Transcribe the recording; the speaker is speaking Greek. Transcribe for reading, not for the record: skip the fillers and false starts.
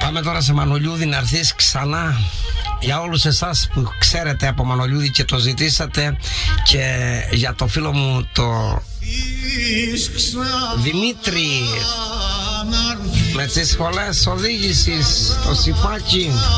Πάμε τώρα σε Μανολιούδη να έρθεις ξανά. Για όλους εσάς που ξέρετε από Μανολιούδη και το ζητήσατε, και για το φίλο μου το Δημήτρη με τις σχολές οδήγησης, το Σιφάκι.